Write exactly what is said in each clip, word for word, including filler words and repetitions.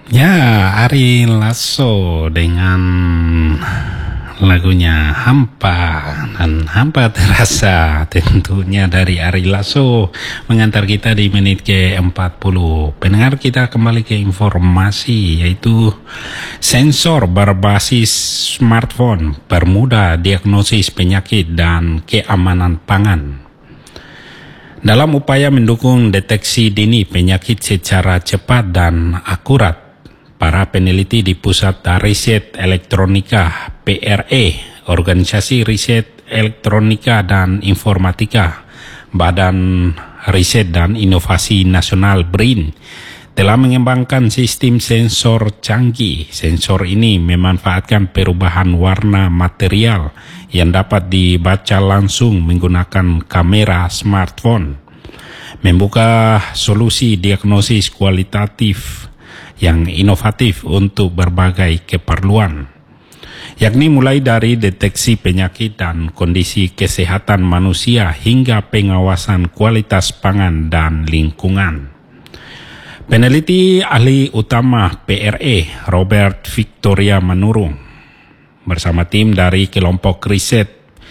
Ya, Ari Lasso dengan lagunya Hampa, dan Hampa terasa tentunya dari Ari Lasso mengantar kita di menit ke empat puluh. Pendengar, kita kembali ke informasi, yaitu sensor berbasis smartphone permudah diagnosis penyakit dan keamanan pangan. Dalam upaya mendukung deteksi dini penyakit secara cepat dan akurat, para peneliti di Pusat Riset Elektronika P R E, Organisasi Riset Elektronika dan Informatika, Badan Riset dan Inovasi Nasional B R I N, telah mengembangkan sistem sensor canggih. Sensor ini memanfaatkan perubahan warna material yang dapat dibaca langsung menggunakan kamera smartphone, membuka solusi diagnosis kualitatif yang inovatif untuk berbagai keperluan, yakni mulai dari deteksi penyakit dan kondisi kesehatan manusia hingga pengawasan kualitas pangan dan lingkungan. Peneliti ahli utama P R E, Robert Victoria Manurung, bersama tim dari kelompok riset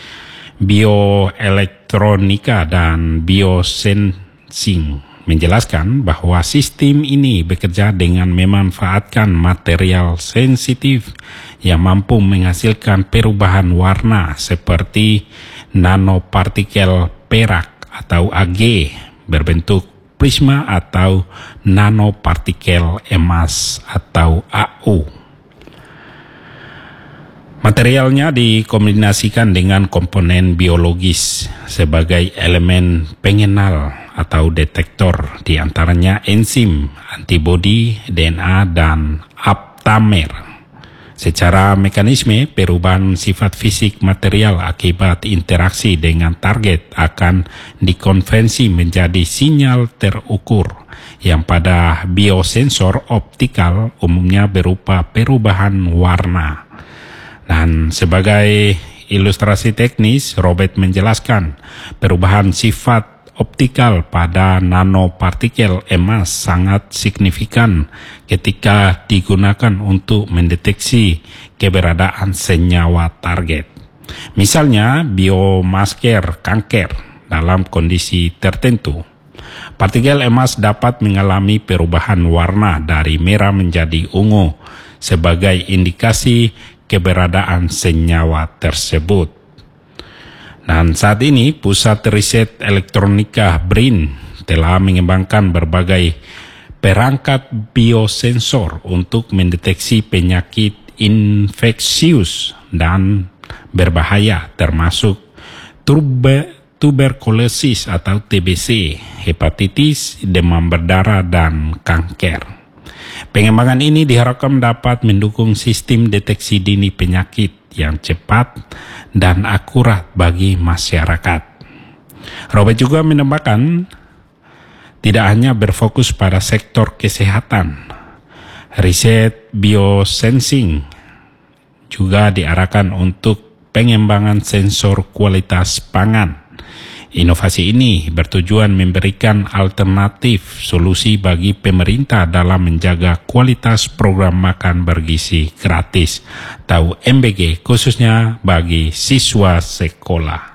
bioelektronika dan biosensing, menjelaskan bahwa sistem ini bekerja dengan memanfaatkan material sensitif yang mampu menghasilkan perubahan warna seperti nanopartikel perak atau A G berbentuk prisma atau nanopartikel emas atau A U. Materialnya dikombinasikan dengan komponen biologis sebagai elemen pengenal atau detektor, diantaranya enzim, antibodi, D N A, dan aptamer. Secara mekanisme, perubahan sifat fisik material akibat interaksi dengan target akan dikonversi menjadi sinyal terukur yang pada biosensor optikal umumnya berupa perubahan warna. Dan sebagai ilustrasi teknis, Robert menjelaskan perubahan sifat optikal pada nanopartikel emas sangat signifikan ketika digunakan untuk mendeteksi keberadaan senyawa target. Misalnya biomarker kanker dalam kondisi tertentu. Partikel emas dapat mengalami perubahan warna dari merah menjadi ungu sebagai indikasi keberadaan senyawa tersebut. Dan saat ini Pusat Riset Elektronika B R I N telah mengembangkan berbagai perangkat biosensor untuk mendeteksi penyakit infeksius dan berbahaya, termasuk tuber tuberkulosis atau T B C, hepatitis, demam berdarah, dan kanker. Pengembangan ini diharapkan dapat mendukung sistem deteksi dini penyakit yang cepat dan akurat bagi masyarakat. Robert juga menambahkan, tidak hanya berfokus pada sektor kesehatan, riset biosensing juga diarahkan untuk pengembangan sensor kualitas pangan. Inovasi ini bertujuan memberikan alternatif solusi bagi pemerintah dalam menjaga kualitas program makan bergizi gratis atau M B G, khususnya bagi siswa sekolah.